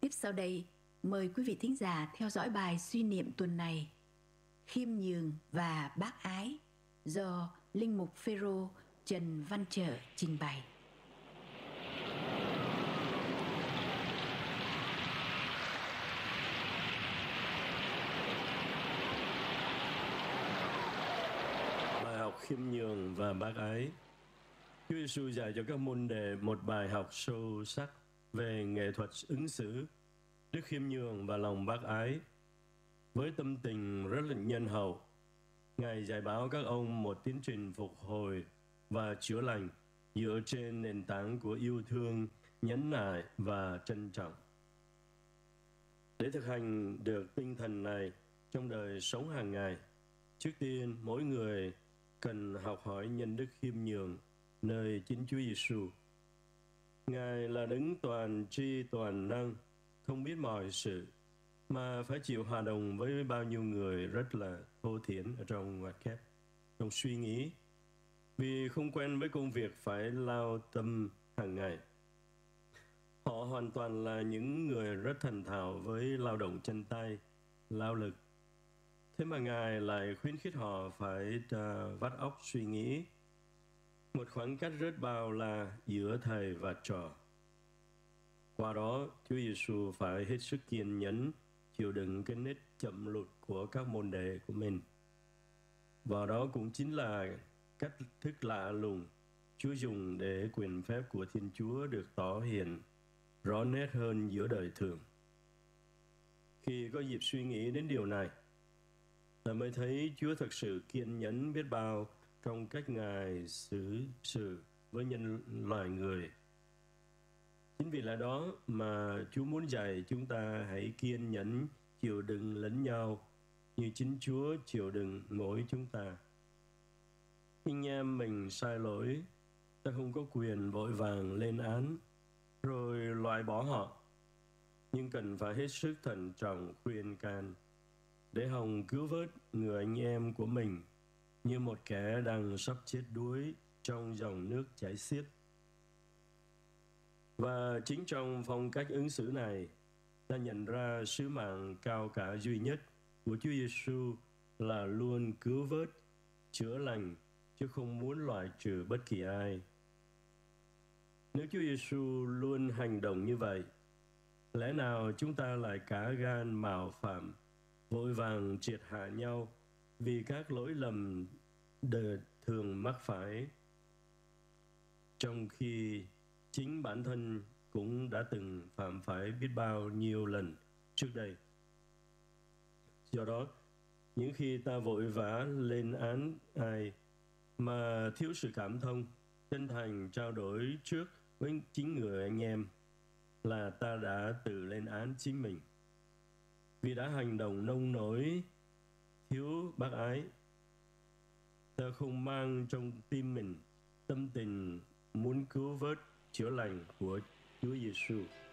Tiếp sau đây, mời quý vị thính giả theo dõi bài suy niệm tuần này Khiêm nhường và bác ái do Linh mục Phêrô Trần Văn Trở trình bày. Bài học khiêm nhường và bác ái. Chúa Giêsu dạy cho các môn đệ một bài học sâu sắc về nghệ thuật ứng xử, đức khiêm nhường và lòng bác ái. Với tâm tình rất là nhân hậu, Ngài dạy bảo các ông một tiến trình phục hồi và chữa lành dựa trên nền tảng của yêu thương, nhẫn nại và trân trọng. Để thực hành được tinh thần này trong đời sống hàng ngày, trước tiên mỗi người cần học hỏi nhân đức khiêm nhường nơi chính Chúa Giêsu. Ngài là đấng toàn tri toàn năng, không biết mọi sự, mà phải chịu hòa đồng với bao nhiêu người rất là thô thiển ở trong ngoặc kép, trong suy nghĩ, vì không quen với công việc phải lao tâm hàng ngày. Họ hoàn toàn là những người rất thành thạo với lao động chân tay, lao lực. Thế mà Ngài lại khuyến khích họ phải vắt óc suy nghĩ. Một khoảng cách rất bao la giữa thầy và trò. Qua đó, Chúa Giêsu phải hết sức kiên nhẫn, chịu đựng cái nết chậm lụt của các môn đệ của mình. Và đó cũng chính là cách thức lạ lùng Chúa dùng để quyền phép của Thiên Chúa được tỏ hiện rõ nét hơn giữa đời thường. Khi có dịp suy nghĩ đến điều này, ta mới thấy Chúa thật sự kiên nhẫn biết bao trong cách Ngài xử sự với nhân loài người. Chính vì lẽ đó mà Chúa muốn dạy chúng ta hãy kiên nhẫn chịu đựng lẫn nhau như chính Chúa chịu đựng mỗi chúng ta. Khi anh em mình sai lỗi, ta không có quyền vội vàng lên án rồi loại bỏ họ, nhưng cần phải hết sức thận trọng khuyên can để hòng cứu vớt người anh em của mình như một kẻ đang sắp chết đuối trong dòng nước chảy xiết. Và chính trong phong cách ứng xử này, ta nhận ra sứ mạng cao cả duy nhất của Chúa Giêsu là luôn cứu vớt, chữa lành, chứ không muốn loại trừ bất kỳ ai. Nếu Chúa Giêsu luôn hành động như vậy, lẽ nào chúng ta lại cả gan mạo phạm, vội vàng triệt hạ nhau vì các lỗi lầm đời thường mắc phải, trong khi chính bản thân cũng đã từng phạm phải biết bao nhiêu lần trước đây. Do đó, những khi ta vội vã lên án ai mà thiếu sự cảm thông, chân thành trao đổi trước với chính người anh em, là ta đã tự lên án chính mình. Vì đã hành động nông nổi, thiếu bác ái, ta không mang trong tim mình tâm tình muốn cứu vớt, chữa lành của Chúa Giêsu.